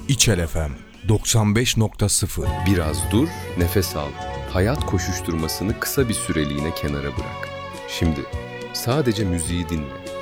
İçel FM 95.0. Biraz dur, nefes al. Hayat koşuşturmasını kısa bir süreliğine kenara bırak. Şimdi sadece müziği dinle.